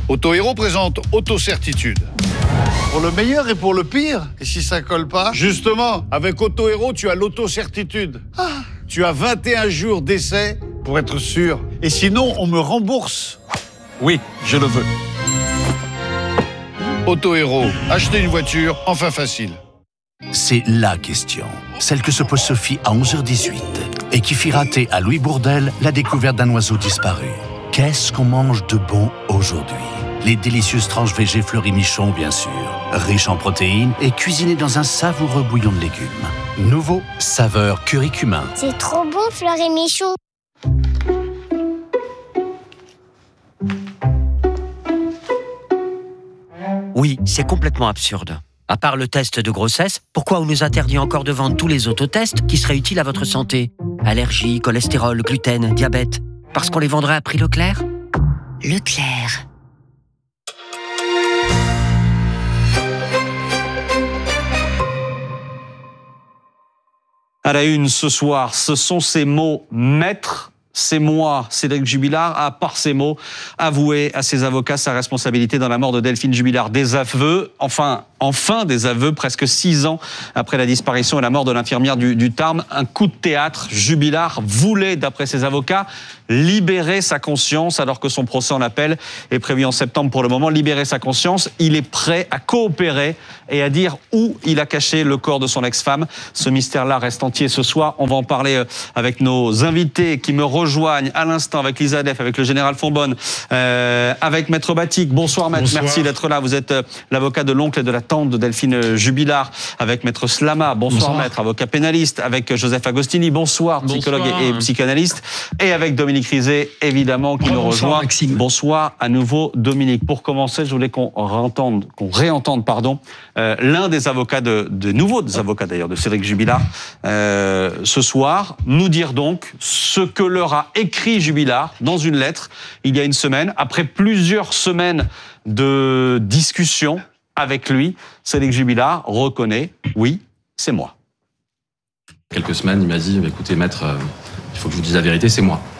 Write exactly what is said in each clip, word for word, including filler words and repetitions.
Autohéros présente Autocertitude. Pour le meilleur et pour le pire. Et si ça colle pas? Justement, avec Autohéros, tu as l'autocertitude. Ah. Tu as vingt et un jours d'essai pour être sûr. Et sinon, on me rembourse. Oui, je le veux. Autohéros, acheter une voiture, enfin facile. C'est la question, celle que se pose Sophie à onze heures dix-huit et qui fit rater à Louis Bourdelle la découverte d'un oiseau disparu. Qu'est-ce qu'on mange de bon aujourd'hui? Les délicieuses tranches végé Fleury-Michon, bien sûr, riches en protéines et cuisinées dans un savoureux bouillon de légumes. Nouveau, saveur curry-cumin. C'est trop bon, Fleury-Michon. Oui, c'est complètement absurde. À part le test de grossesse, pourquoi on nous interdit encore de vendre tous les autotests qui seraient utiles à votre santé? Allergie, cholestérol, gluten, diabète. Parce qu'on les vendrait à prix Leclerc? Leclerc. À la une ce soir, ce sont ces mots maîtres. C'est moi, Cédric Jubilard, a par ces mots avoué à ses avocats sa responsabilité dans la mort de Delphine Jubilard. Des aveux, enfin, enfin des aveux, presque six ans après la disparition et la mort de l'infirmière du, du Tarn. Un coup de théâtre. Jubilard voulait, d'après ses avocats, libérer sa conscience alors que son procès en appel est prévu en septembre pour le moment. Libérer sa conscience, il est prêt à coopérer et à dire où il a caché le corps de son ex-femme. Ce mystère-là reste entier ce soir. On va en parler avec nos invités qui me rejoignent à l'instant, avec Lisa Def, avec le général Fonbonne, euh, avec Maître Batik. Bonsoir Maître, Bonsoir. Merci d'être là. Vous êtes l'avocat de l'oncle et de la tante de Delphine Jubilard, avec Maître Slama. Bonsoir, Bonsoir. Maître, avocat pénaliste, avec Joseph Agostini. Bonsoir, psychologue Bonsoir. et psychanalyste. Et avec Dominique Rizet, évidemment, qui Bonsoir, nous rejoint. Maxime. Bonsoir à nouveau, Dominique. Pour commencer, je voulais qu'on réentende, qu'on réentende, pardon, euh, l'un des avocats de, de nouveaux des avocats d'ailleurs de Cédric Jubilard, euh, ce soir, nous dire donc ce que leur a écrit Jubilard dans une lettre il y a une semaine, après plusieurs semaines de discussion avec lui. Cédric Jubilard reconnaît, oui, c'est moi. Quelques semaines, il m'a dit, écoutez maître, euh, il faut que je vous dise la vérité, c'est moi.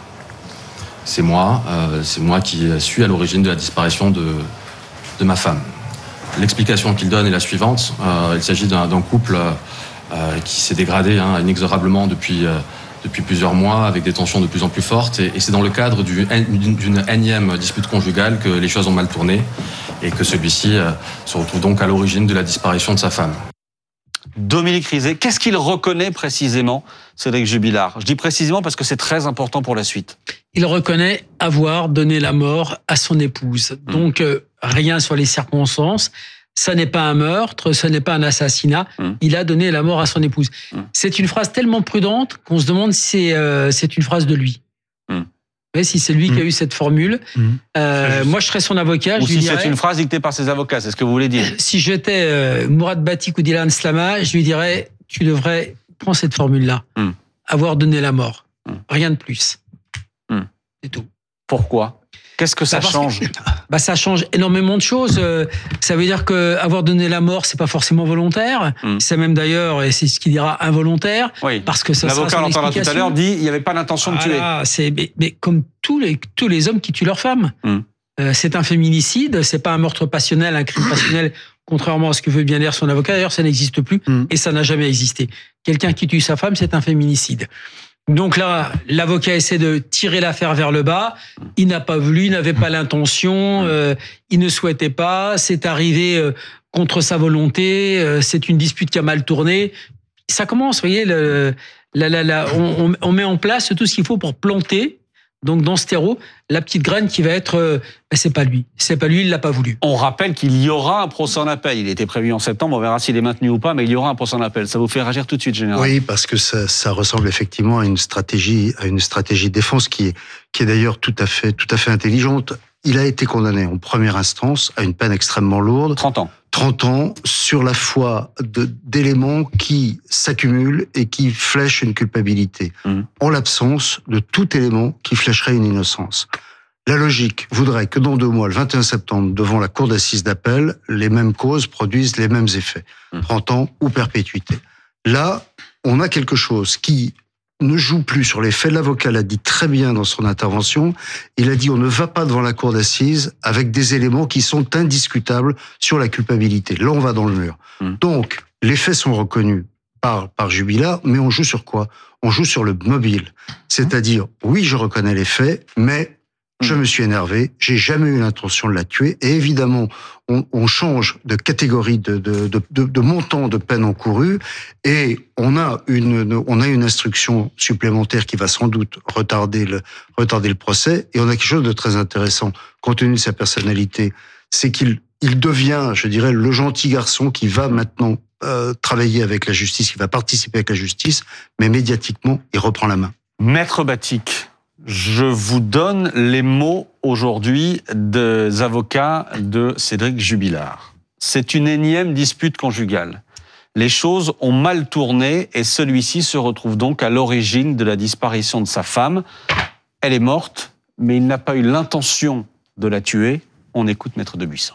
C'est moi, euh, c'est moi qui suis à l'origine de la disparition de, de ma femme. L'explication qu'il donne est la suivante. Euh, il s'agit d'un, d'un couple euh, qui s'est dégradé hein, inexorablement depuis, euh, depuis plusieurs mois, avec des tensions de plus en plus fortes. Et, et c'est dans le cadre du, d'une, d'une énième dispute conjugale que les choses ont mal tourné et que celui-ci euh, se retrouve donc à l'origine de la disparition de sa femme. Dominique Rizet, qu'est-ce qu'il reconnaît précisément, Cédric Jubilard? Je dis précisément parce que c'est très important pour la suite. Il reconnaît avoir donné la mort à son épouse. Mmh. Donc, euh, rien sur les circonstances. Ça n'est pas un meurtre, ce n'est pas un assassinat. Mmh. Il a donné la mort à son épouse. Mmh. C'est une phrase tellement prudente qu'on se demande si c'est, euh, c'est une phrase de lui. Mmh. Ouais, si c'est lui mmh. qui a eu cette formule. Mmh. Euh, moi, je serais son avocat. Ou je si lui dirais, c'est une phrase dictée par ses avocats, c'est ce que vous voulez dire. Si j'étais euh, Mourad Batik ou Dylan Slama, je lui dirais, tu devrais prendre cette formule-là. Mmh. Avoir donné la mort. Mmh. Rien de plus. Mmh. C'est tout. Pourquoi ? Qu'est-ce que ça bah change ? Bah ça change énormément de choses. Euh, ça veut dire que avoir donné la mort, c'est pas forcément volontaire. Mm. C'est même d'ailleurs, et c'est ce qu'il dira, involontaire. Oui. Parce que ça L'avocat, sera on l'entendra tout à l'heure, dit il n'y avait pas l'intention de voilà, tuer. C'est mais, mais comme tous les tous les hommes qui tuent leur femme. Mm. Euh, c'est un féminicide. C'est pas un meurtre passionnel, un crime passionnel. Contrairement à ce que veut bien dire son avocat, d'ailleurs, ça n'existe plus mm. et ça n'a jamais existé. Quelqu'un qui tue sa femme, c'est un féminicide. Donc là, l'avocat essaie de tirer l'affaire vers le bas. Il n'a pas voulu, il n'avait pas l'intention, euh, il ne souhaitait pas. C'est arrivé euh, contre sa volonté. Euh, c'est une dispute qui a mal tourné. Ça commence, vous voyez, le, la, la, la, on, on met en place tout ce qu'il faut pour planter. Donc dans ce terreau, la petite graine qui va être, euh, ben c'est pas lui, c'est pas lui, il l'a pas voulu. On rappelle qu'il y aura un procès en appel. Il était prévu en septembre, on verra s'il est maintenu ou pas, mais il y aura un procès en appel. Ça vous fait réagir tout de suite, général? Oui, parce que ça, ça ressemble effectivement à une stratégie, à une stratégie de défense qui est, qui est d'ailleurs tout à fait, tout à fait intelligente. Il a été condamné en première instance à une peine extrêmement lourde. trente ans. trente ans sur la foi de, d'éléments qui s'accumulent et qui flèchent une culpabilité, mmh. en l'absence de tout élément qui flècherait une innocence. La logique voudrait que dans deux mois, le vingt et un septembre, devant la cour d'assises d'appel, les mêmes causes produisent les mêmes effets. Mmh. trente ans ou perpétuité. Là, on a quelque chose qui ne joue plus sur les faits. L'avocat l'a dit très bien dans son intervention. Il a dit on ne va pas devant la cour d'assises avec des éléments qui sont indiscutables sur la culpabilité. Là, on va dans le mur. Mmh. Donc, les faits sont reconnus par, par Jubilard, mais on joue sur quoi? On joue sur le mobile. C'est-à-dire, oui, je reconnais les faits, mais je me suis énervé, j'ai jamais eu l'intention de la tuer, et évidemment, on, on change de catégorie de, de, de, de, de montant de peine encourue, et on a une, on a une instruction supplémentaire qui va sans doute retarder le, retarder le procès, et on a quelque chose de très intéressant, compte tenu de sa personnalité, c'est qu'il, il devient, je dirais, le gentil garçon qui va maintenant euh, travailler avec la justice, qui va participer avec la justice, mais médiatiquement, il reprend la main. Maître Batik, je vous donne les mots aujourd'hui des avocats de Cédric Jubilard. C'est une énième dispute conjugale. Les choses ont mal tourné et celui-ci se retrouve donc à l'origine de la disparition de sa femme. Elle est morte, mais il n'a pas eu l'intention de la tuer. On écoute Maître Debuisson.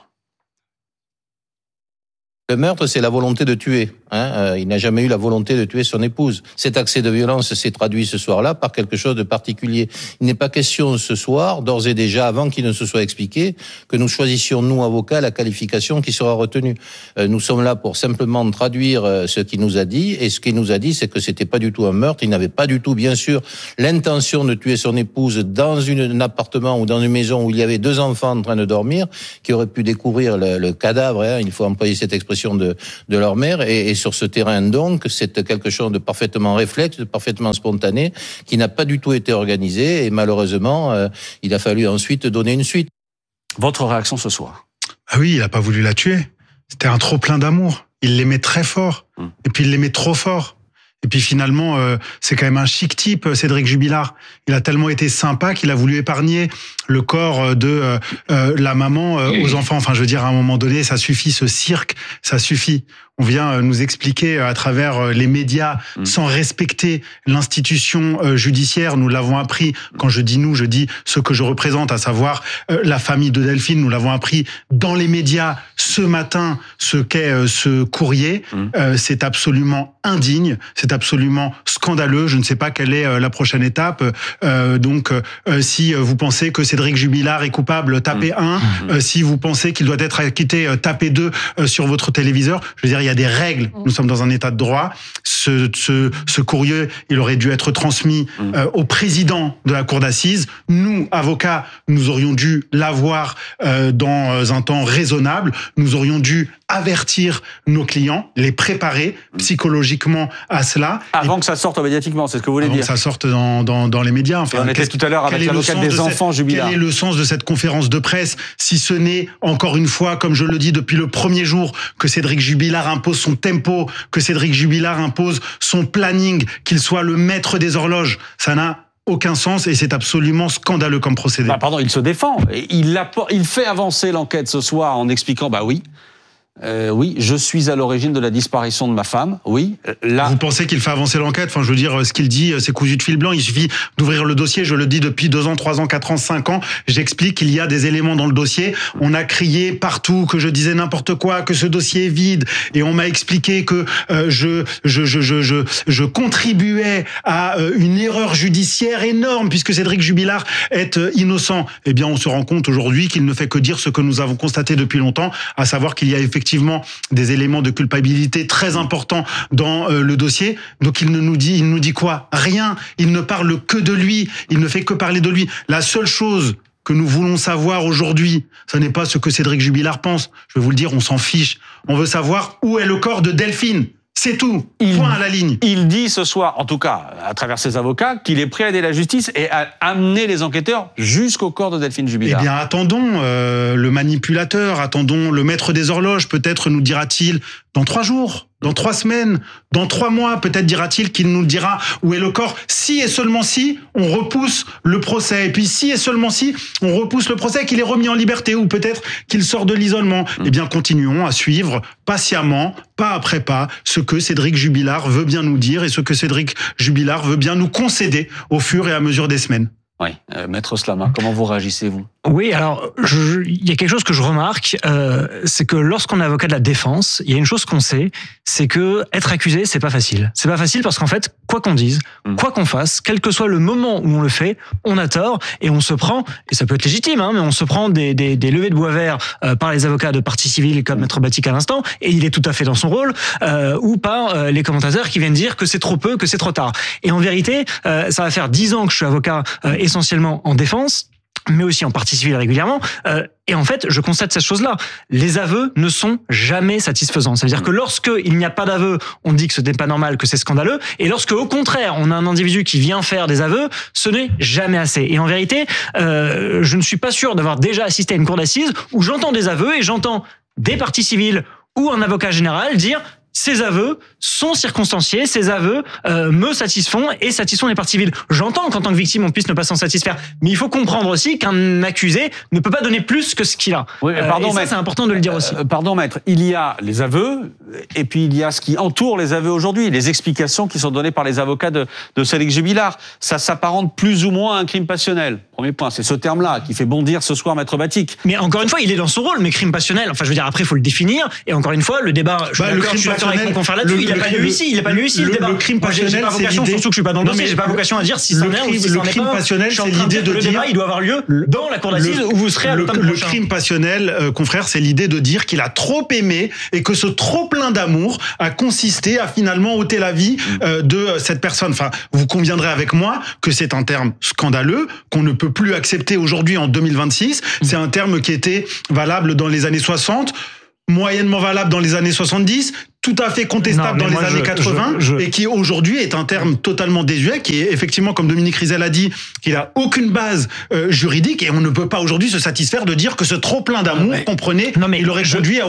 Le meurtre, c'est la volonté de tuer. Hein euh, il n'a jamais eu la volonté de tuer son épouse. Cet accès de violence s'est traduit ce soir-là par quelque chose de particulier. Il n'est pas question ce soir, d'ores et déjà, avant qu'il ne se soit expliqué, que nous choisissions, nous, avocats, la qualification qui sera retenue. Euh, nous sommes là pour simplement traduire euh, ce qu'il nous a dit, et ce qu'il nous a dit, c'est que c'était pas du tout un meurtre. Il n'avait pas du tout, bien sûr, l'intention de tuer son épouse dans une, un appartement ou dans une maison où il y avait deux enfants en train de dormir, qui auraient pu découvrir le, le cadavre, hein, il faut employer cette expression, de, de leur mère, et, et sur ce terrain donc, c'est quelque chose de parfaitement réflexe, de parfaitement spontané, qui n'a pas du tout été organisé, et malheureusement, euh, il a fallu ensuite donner une suite. Votre réaction ce soir? Ah oui, il n'a pas voulu la tuer. C'était un trop plein d'amour. Il l'aimait très fort, hum. et puis il l'aimait trop fort. Et puis finalement, euh, c'est quand même un chic type, Cédric Jubilard. Il a tellement été sympa qu'il a voulu épargner le corps de euh, euh, la maman euh, aux enfants. Enfin, je veux dire, à un moment donné, ça suffit, ce cirque, ça suffit. On vient nous expliquer à travers les médias, mmh. sans respecter l'institution judiciaire. Nous l'avons appris, quand je dis nous, je dis ce que je représente, à savoir la famille de Delphine. Nous l'avons appris dans les médias ce matin, ce qu'est ce courrier. Mmh. C'est absolument indigne, c'est absolument scandaleux. Je ne sais pas quelle est la prochaine étape. Donc, si vous pensez que Cédric Jubilard est coupable, tapez un. Mmh. Si vous pensez qu'il doit être acquitté, tapez deux sur votre téléviseur. Je veux dire, il y a des règles. Nous sommes dans un état de droit. Ce, ce, ce courrier, il aurait dû être transmis euh, au président de la cour d'assises. Nous, avocats, nous aurions dû l'avoir euh, dans un temps raisonnable. Nous aurions dû avertir nos clients, les préparer psychologiquement à cela. Avant Et que ça sorte médiatiquement, c'est ce que vous voulez avant dire. Que ça sorte dans, dans, dans les médias. Enfin, on était tout à l'heure avec l'avocat des enfants, Jubilard. Quel est le sens de cette conférence de presse, si ce n'est, encore une fois, comme je le dis depuis le premier jour, que Cédric Jubilard impose son tempo, que Cédric Jubilard impose son planning, qu'il soit le maître des horloges. Ça n'a aucun sens et c'est absolument scandaleux comme procédé. Bah, pardon, il se défend. Il, il fait avancer l'enquête ce soir en expliquant, bah oui, Euh, oui, je suis à l'origine de la disparition de ma femme. Oui, là. Vous pensez qu'il fait avancer l'enquête? Enfin, je veux dire, ce qu'il dit, c'est cousu de fil blanc. Il suffit d'ouvrir le dossier. Je le dis depuis deux ans, trois ans, quatre ans, cinq ans. J'explique qu'il y a des éléments dans le dossier. On a crié partout que je disais n'importe quoi, que ce dossier est vide. Et on m'a expliqué que euh, je, je, je, je, je, je contribuais à euh, une erreur judiciaire énorme puisque Cédric Jubilard est euh, innocent. Eh bien, on se rend compte aujourd'hui qu'il ne fait que dire ce que nous avons constaté depuis longtemps, à savoir qu'il y a effectivement effectivement des éléments de culpabilité très importants dans euh, le dossier. Donc il ne nous dit, il nous dit quoi? Rien. Il ne parle que de lui. Il ne fait que parler de lui. La seule chose que nous voulons savoir aujourd'hui, ce n'est pas ce que Cédric Jubilard pense. Je vais vous le dire, on s'en fiche. On veut savoir où est le corps de Delphine. C'est tout. Il, Point à la ligne. Il dit ce soir, en tout cas, à travers ses avocats, qu'il est prêt à aider la justice et à amener les enquêteurs jusqu'au corps de Delphine Jubilard. Eh bien, attendons euh, le manipulateur, attendons le maître des horloges. Peut-être nous dira-t-il dans trois jours, dans trois semaines, dans trois mois, peut-être dira-t-il qu'il nous dira où est le corps. Si et seulement si on repousse le procès. Et puis si et seulement si on repousse le procès, qu'il est remis en liberté ou peut-être qu'il sort de l'isolement. Mmh. Eh bien, continuons à suivre patiemment, pas après pas, ce que Cédric Jubilard veut bien nous dire et ce que Cédric Jubilard veut bien nous concéder au fur et à mesure des semaines. Oui, euh, Maître Slama, comment vous réagissez-vous? Oui, alors, je, il y a quelque chose que je remarque, euh, c'est que lorsqu'on est avocat de la défense, il y a une chose qu'on sait, c'est que être accusé, c'est pas facile. C'est pas facile parce qu'en fait, quoi quoi qu'on dise, mmh. quoi qu'on fasse, quel que soit le moment où on le fait, on a tort et on se prend, et ça peut être légitime, hein, mais on se prend des, des, des levées de bois vert euh, par les avocats de partie civile comme Maître Batik à l'instant, et il est tout à fait dans son rôle, euh, ou par euh, les commentateurs qui viennent dire que c'est trop peu, que c'est trop tard. Et en vérité, euh, ça va faire dix ans que je suis avocat euh, essentiellement en défense, mais aussi en partie civile régulièrement. Euh, et en fait, je constate cette chose-là. Les aveux ne sont jamais satisfaisants. Ça veut dire que lorsque il n'y a pas d'aveu, on dit que ce n'est pas normal, que c'est scandaleux. Et lorsque, au contraire, on a un individu qui vient faire des aveux, ce n'est jamais assez. Et en vérité, euh, je ne suis pas sûr d'avoir déjà assisté à une cour d'assises où j'entends des aveux et j'entends des parties civiles ou un avocat général dire ces aveux sont circonstanciés, ces aveux euh, me satisfont et satisfont les parties civiles. J'entends qu'en tant que victime, on puisse ne pas s'en satisfaire, mais il faut comprendre aussi qu'un accusé ne peut pas donner plus que ce qu'il a. Oui, euh, pardon, et ça, maître, c'est important de le dire aussi. Euh, pardon, maître, il y a les aveux, et puis il y a ce qui entoure les aveux aujourd'hui, les explications qui sont données par les avocats de, de Cédric Jubilard. Ça s'apparente plus ou moins à un crime passionnel. Premier point, c'est ce terme-là qui fait bondir ce soir Maître Batik. Mais encore une fois, il est dans son rôle, mais crime passionnel, enfin je veux dire, après il faut le définir, et encore une fois, le débat, je bah, suis le d'accord, crime je suis d'accord avec mon confrère là-dessus, il n'a pas lieu ici, il n'a pas lieu ici le, le débat. Le crime passionnel, j'ai pas vocation, surtout que je suis pas dans le dossier, j'ai pas vocation à dire si c'en est ou si le c'en est crime pas. passionnel, c'est l'idée de le dire débat, il doit avoir lieu dans la cour d'assises où vous serez à l'automne le prochain. Le crime passionnel, euh, confrère, c'est l'idée de dire qu'il a trop aimé et que ce trop plein d'amour a consisté à finalement ôter la vie euh, de cette personne. Enfin, vous conviendrez avec moi que c'est un terme scandaleux qu'on ne peut plus accepter aujourd'hui en deux mille vingt-six. C'est un terme qui était valable dans les années soixante, moyennement valable dans les années soixante-dix, tout à fait contestable non, dans les moi, années je, quatre-vingts, je, je... et qui aujourd'hui est un terme totalement désuet, qui est effectivement, comme Dominique Rizet l'a dit, qu'il a aucune base euh, juridique, et on ne peut pas aujourd'hui se satisfaire de dire que ce trop plein d'amour, comprenez, non, mais il aurait je... conduit à